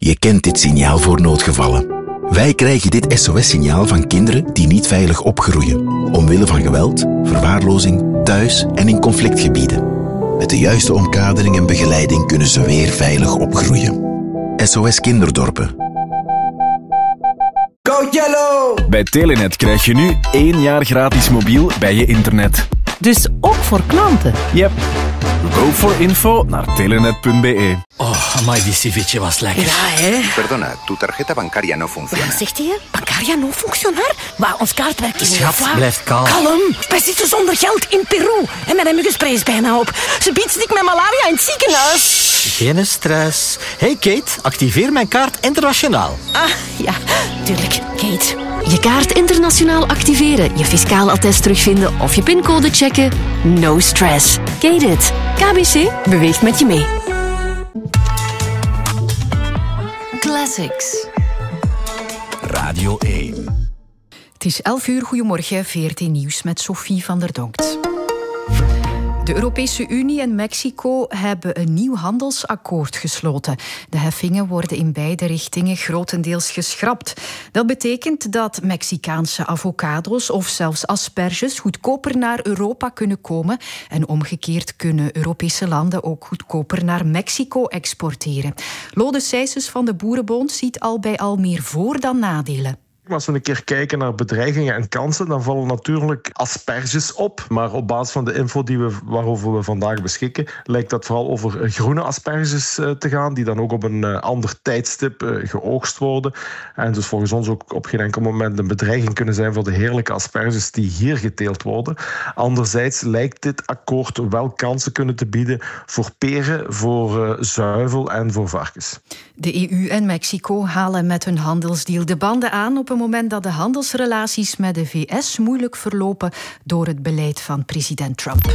Je kent dit signaal voor noodgevallen. Wij krijgen dit SOS-signaal van kinderen die niet veilig opgroeien. Omwille van geweld, verwaarlozing, thuis en in conflictgebieden. Met de juiste omkadering en begeleiding kunnen ze weer veilig opgroeien. SOS Kinderdorpen. Go Yellow! Bij Telenet krijg je nu 1 jaar gratis mobiel bij je internet. Dus ook voor klanten? Yep. Go for info naar telenet.be. Oh, amai, die ceviche was lekker. Ja, hè? Perdona, tu tarjeta bancaria no funciona. Wat zegt hij? Bancaria no funcionar? Maar ons kaartwerk is Schat, blijf kalm. Kalm. Wij zitten zonder geld in Peru. En mijn muggenspray is bijna op. Ze biedt ziek met malaria in het ziekenhuis. Geen stress. Hey Kate, activeer mijn kaart internationaal. Ah, ja, tuurlijk. Kate. Je kaart internationaal activeren, je fiscaal attest terugvinden of je pincode checken. No stress. Kate it. KBC beweegt met je mee. Classics. Radio 1. Het is 11 uur. Goedemorgen, VRT Nieuws met Sophie van der Donkt. De Europese Unie en Mexico hebben een nieuw handelsakkoord gesloten. De heffingen worden in beide richtingen grotendeels geschrapt. Dat betekent dat Mexicaanse avocado's of zelfs asperges goedkoper naar Europa kunnen komen. En omgekeerd kunnen Europese landen ook goedkoper naar Mexico exporteren. Lode Sijsens van de Boerenbond ziet al bij al meer voor- dan nadelen. Als we een keer kijken naar bedreigingen en kansen, dan vallen natuurlijk asperges op. Maar op basis van de info waarover we vandaag beschikken, lijkt dat vooral over groene asperges te gaan, die dan ook op een ander tijdstip geoogst worden. En dus volgens ons ook op geen enkel moment een bedreiging kunnen zijn voor de heerlijke asperges die hier geteeld worden. Anderzijds lijkt dit akkoord wel kansen kunnen te bieden voor peren, voor zuivel en voor varkens. De EU en Mexico halen met hun handelsdeal de banden aan op een moment dat de handelsrelaties met de VS moeilijk verlopen door het beleid van president Trump.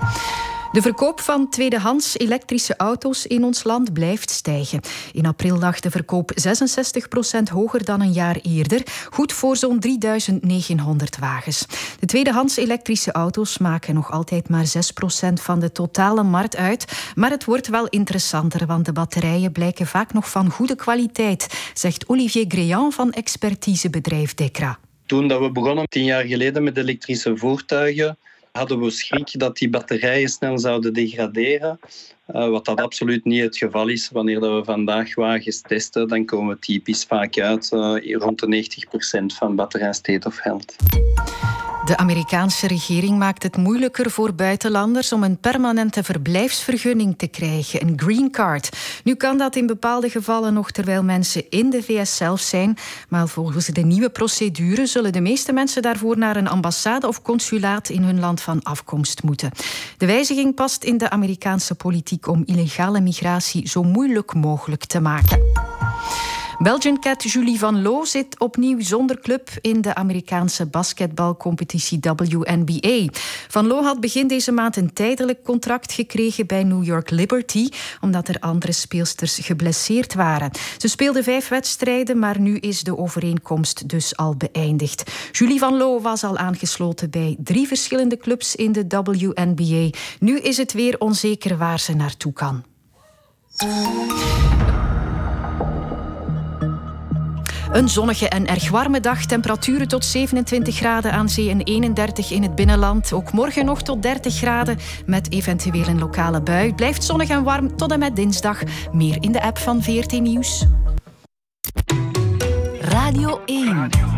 De verkoop van tweedehands elektrische auto's in ons land blijft stijgen. In april lag de verkoop 66% hoger dan een jaar eerder, goed voor zo'n 3900 wagens. De tweedehands elektrische auto's maken nog altijd maar 6% van de totale markt uit, maar het wordt wel interessanter, want de batterijen blijken vaak nog van goede kwaliteit, zegt Olivier Gréan van expertisebedrijf Dekra. Toen dat we begonnen 10 jaar geleden met elektrische voertuigen, hadden we schrik dat die batterijen snel zouden degraderen. Wat dat absoluut niet het geval is. Wanneer dat we vandaag wagens testen, dan komen we typisch vaak uit rond de 90% van batterij state of health. De Amerikaanse regering maakt het moeilijker voor buitenlanders om een permanente verblijfsvergunning te krijgen, een green card. Nu kan dat in bepaalde gevallen nog terwijl mensen in de VS zelf zijn, maar volgens de nieuwe procedure zullen de meeste mensen daarvoor naar een ambassade of consulaat in hun land van afkomst moeten. De wijziging past in de Amerikaanse politiek om illegale migratie zo moeilijk mogelijk te maken. Belgian-cat Julie Van Loo zit opnieuw zonder club in de Amerikaanse basketbalcompetitie WNBA. Van Loo had begin deze maand een tijdelijk contract gekregen bij New York Liberty, omdat er andere speelsters geblesseerd waren. Ze speelde 5 wedstrijden, maar nu is de overeenkomst dus al beëindigd. Julie Van Loo was al aangesloten bij 3 verschillende clubs in de WNBA. Nu is het weer onzeker waar ze naartoe kan. Een zonnige en erg warme dag. Temperaturen tot 27 graden aan zee en 31 in het binnenland. Ook morgen nog tot 30 graden met eventueel een lokale bui. Het blijft zonnig en warm tot en met dinsdag. Meer in de app van VRT Nieuws. Radio 1.